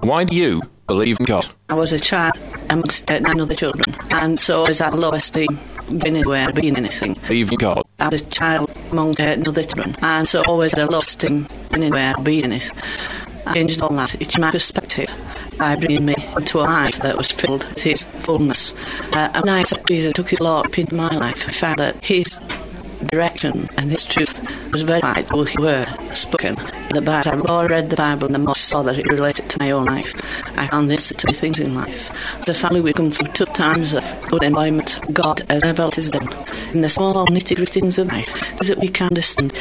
Why do you believe in God? I was a child amongst 9 other children, and so I was at low esteem, being anywhere, being anything. Believe in God. I was a child among 8 other children, and so always at a low esteem, being anywhere, being anything. I changed all that. It's my perspective. I bring me into a life that was filled with His fullness. And I accepted Jesus, took His Lord into my life. I found that His direction and His truth was very right. The word spoken in the Bible. I more read the Bible and the more I saw that it related to my own life. I found this to be things in life. As a family, we come through tough times of good environment. God has never let us down. In the small nitty-gritty things of life, things that we can understand,